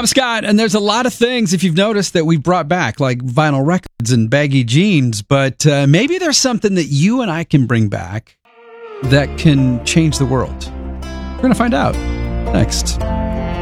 Travis Scott, and there's a lot of things, if you've noticed, that we brought back, like vinyl records and baggy jeans, but maybe there's something that you and I can bring back that can change the world. We're going to find out next.